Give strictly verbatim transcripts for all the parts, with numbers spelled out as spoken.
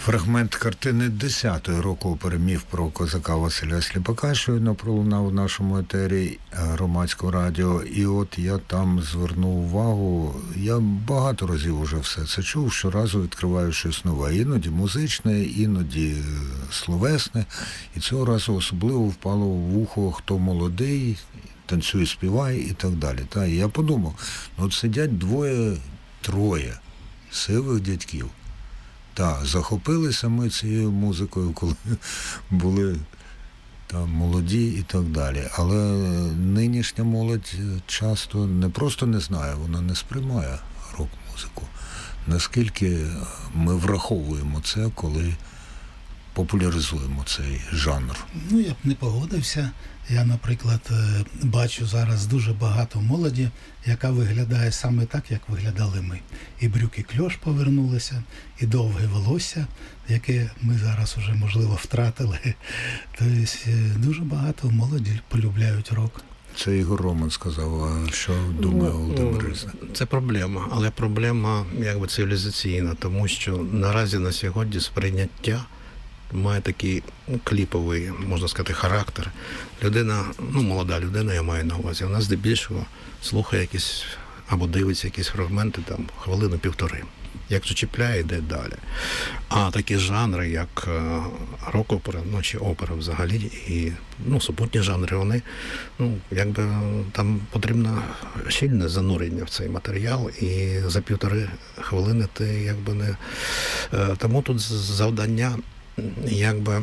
Фрагмент картини десятої рок-опери «Міф про козака Василя Сліпака» щойно пролунав в нашому етері Громадського радіо. І от я там звернув увагу, я багато разів уже все це чув, щоразу відкриваю щось нове. Іноді музичне, іноді словесне. І цього разу особливо впало в вухо «Хто молодий», «Танцюй, співай» і так далі. Та, і я подумав, ну от сидять двоє-троє сивих дядьків. Так, захопилися ми цією музикою, коли були там молоді і так далі. Але нинішня молодь часто не просто не знає, вона не сприймає рок-музику. Наскільки ми враховуємо це, коли популяризуємо цей жанр? Ну, я б не погодився. Я, наприклад, бачу зараз дуже багато молоді, яка виглядає саме так, як виглядали ми. І брюки кльош повернулися, і довге волосся, яке ми зараз уже, можливо, втратили. Тобто дуже багато молоді полюбляють рок. Це Ігор Роман сказав, а що думає ну, Володимир Різник? Це проблема, але проблема якби цивілізаційна, тому що наразі на сьогодні сприйняття має такий кліповий, можна сказати, характер. Людина, ну, молода людина, я маю на увазі, вона здебільшого слухає якісь, або дивиться якісь фрагменти, там, хвилину-півтори. Як зачіпляє, йде далі. А такі жанри, як рок-опера, ну, чи опера взагалі, і, ну, супутні жанри, вони, ну, якби, там потрібно щільне занурення в цей матеріал, і за півтори хвилини ти, якби, не... Тому тут завдання якби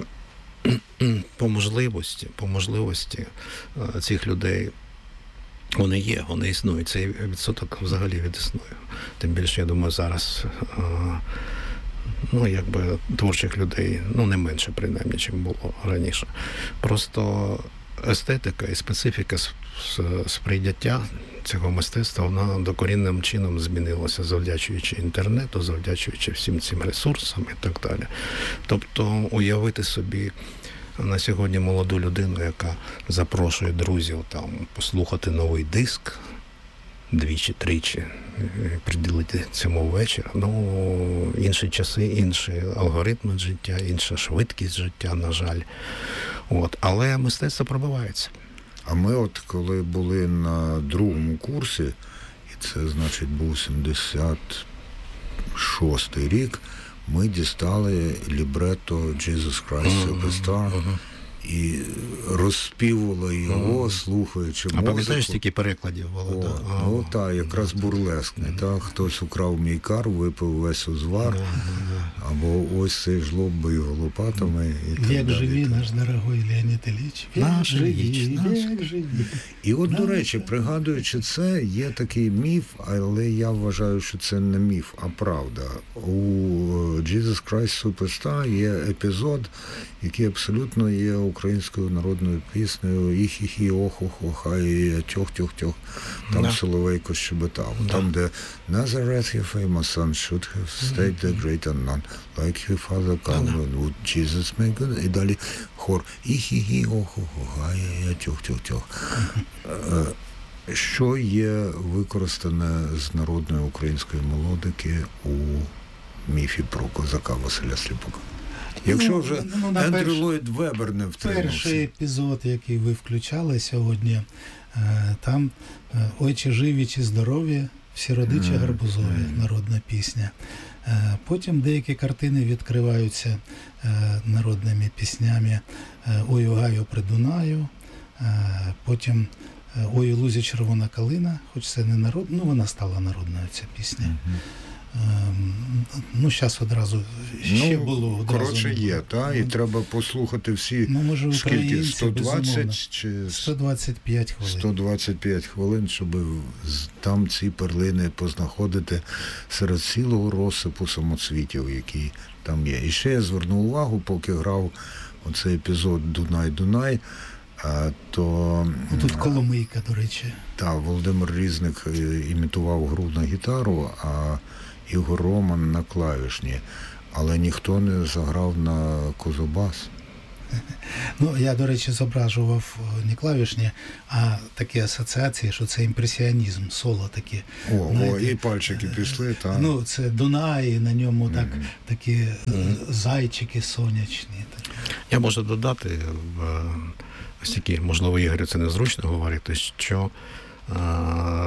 по можливості, по можливості цих людей, вони є, вони існують. Цей відсоток взагалі відіснує. Тим більше, я думаю, зараз ну, якби творчих людей, ну, не менше, принаймні, чим було раніше. Просто естетика і специфіка сприйняття цього мистецтва, вона докорінним чином змінилася, завдячуючи інтернету, завдячуючи всім цим ресурсам і так далі. Тобто уявити собі на сьогодні молоду людину, яка запрошує друзів там послухати новий диск, двічі-тричі, приділити цьому вечір. Ну, інші часи, інші алгоритми життя, інша швидкість життя, на жаль. От. Але мистецтво пробивається. А ми от, коли були на другому курсі, і це, значить, був сімдесят шостий рік, ми дістали лібретто «Jesus Christ Superstar», uh-huh. і розспівували його, uh-huh. слухаючи а музику. А пам'ятаєш, стільки перекладів було? О, да? Ну, так, якраз бурлескне. Uh-huh. Так, хтось украв мій кар, випив весь узвар, uh-huh. або ось цей жлоб бив лопатами. Як живі, наш дорогой Леонід Ілліч. Наш живі, як живі. І от, до речі, пригадуючи це, є такий міф, але я вважаю, що це не міф, а правда. У «Jesus Christ Superstar» є епізод, який абсолютно є українською народною піснею «Іхі-хі, ох-ох-ох, і тьох-тьох-тьох». Там да. Соловейко щебетав. Да. Там, де «Nazareth, your famous son, should have stayed the great unknown, like your father Calvin, да. would Jesus make good?» І далі хор «Іхі-хі, ох-ох-ох, і тьох-тьох-тьох». Що є використане з народної української мелодики у міфі про козака Василя Сліпака? Якщо вже ну, ну, Ендрю перш... Ллойд Вебер не втримався. Перший епізод, який ви включали сьогодні, там «Ой, чи живі, чи здорові, всі родичі mm. гарбузові», mm. народна пісня. Потім деякі картини відкриваються народними піснями «Ой, у гаю при Дунаю», потім «Ой, у лузі червона калина», хоч це не народ, ну вона стала народною, ця пісня. Mm-hmm. Ну, зараз одразу ще ну, було. Одразу коротше, є, так? І треба послухати всі, ну, може, скільки, сто двадцять чи сто двадцять п'ять хвилин. сто двадцять п'ять хвилин, щоб там ці перлини познаходити серед цілого розсипу самоцвітів, які там є. І ще я звернув увагу, поки грав оцей епізод «Дунай-Дунай», а, то... Тут Коломийка, до речі. Так, Володимир Різник імітував гру на гітару, а Ігор Роман на клавішні. Але ніхто не заграв на козубас. Ну, я, до речі, зображував не клавішні, а такі асоціації, що це імпресіонізм, соло такі. О, о, і пальчики пішли, так. Ну, це Дунай, на ньому так, mm-hmm. такі mm-hmm. зайчики сонячні. Такі. Я можу додати, ось такі, можливо, Ігорю це незручно говорити, що а,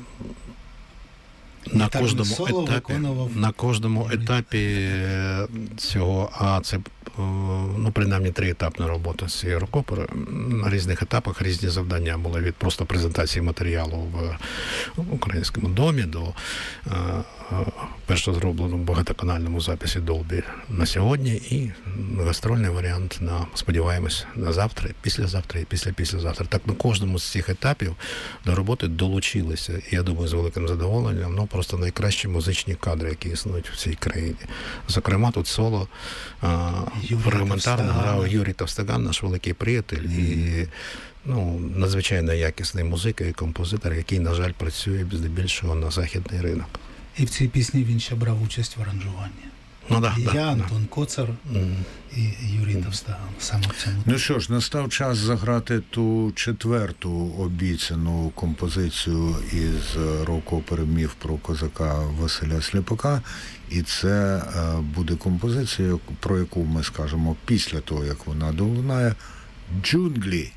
на кожному етапі, на кожному етапі цього, а це, ну, принаймні, триетапна робота з цією рок-оперою. На різних етапах різні завдання були від просто презентації матеріалу в Українському домі до перше зробленому багатоканальному записі Dolby на сьогодні і гастрольний варіант на, сподіваємось, на завтра, післязавтра і після-післязавтра. Так на кожному з цих етапів до роботи долучилися, і я думаю, з великим задоволенням, ну, просто найкращі музичні кадри, які існують в цій країні. Зокрема, тут соло фрагментарно грав Юрій Товстаган, наш великий приятель, mm. і, ну, надзвичайно якісний музик і композитор, який, на жаль, працює здебільшого на західний ринок. І в цій пісні він ще брав участь в аранжуванні. Ну, да, і да, я, Антон да. Коцар mm. і Юрій Товстаган. Саме в цьому. Ну що ж, настав час заграти ту четверту обіцяну композицію із рок-опери «Міф про козака» Василя Сліпака. І це буде композиція, про яку ми скажемо після того, як вона долунає. «Джунглі».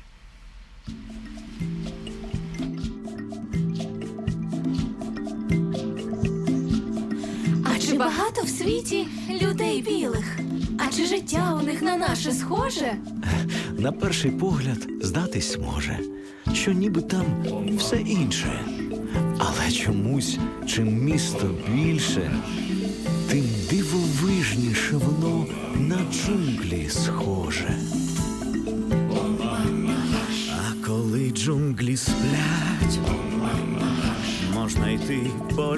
Чи багато в світі людей білих? А чи життя у них на наше схоже? На перший погляд здатись може, що ніби там все інше. Але чомусь, чим місто більше, тим дивовижніше воно на джунглі схоже. А коли джунглі сплять, можна йти по